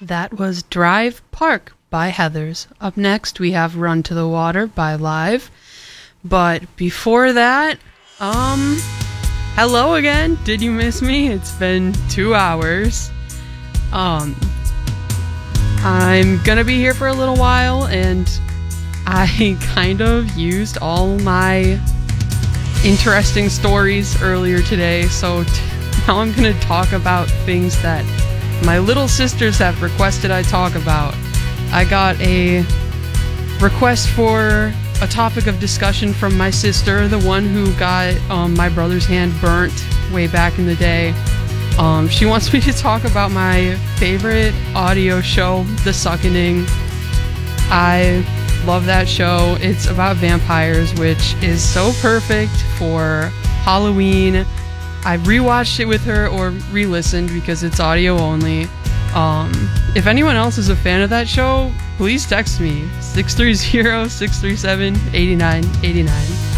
That was Drive Park by Heathers. Up next, we have Run to the Water by Live. But before that, hello again. Did you miss me? It's been 2 hours. I'm gonna be here for a little while, and I kind of used all my interesting stories earlier today, so now I'm gonna talk about things that my little sisters have requested I talk about. I got a request for a topic of discussion from my sister, the one who got my brother's hand burnt way back in the day. She wants me to talk about my favorite audio show, The Suckening. I love that show. It's about vampires, which is so perfect for Halloween. I rewatched it with her or re-listened because it's audio only. If anyone else is a fan of that show, please text me 630-637-8989.